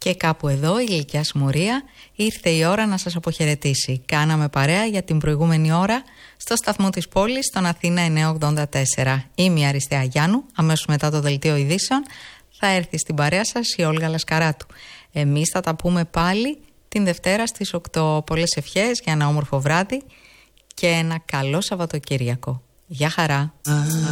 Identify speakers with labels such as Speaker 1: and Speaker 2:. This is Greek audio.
Speaker 1: Και κάπου εδώ η γλυκιά συμμορία ήρθε η ώρα να σας αποχαιρετήσει. Κάναμε παρέα για την προηγούμενη ώρα στο σταθμό της πόλης, στον Αθήνα 984. Είμαι η Αριστεία Γιάννου, αμέσως μετά το δελτίο ειδήσεων θα έρθει στην παρέα σας η Όλγα Λασκαράτου. Εμείς θα τα πούμε πάλι την Δευτέρα στις 8. Πολλές ευχές για ένα όμορφο βράδυ και ένα καλό Σαββατοκύριακο. Γεια χαρά!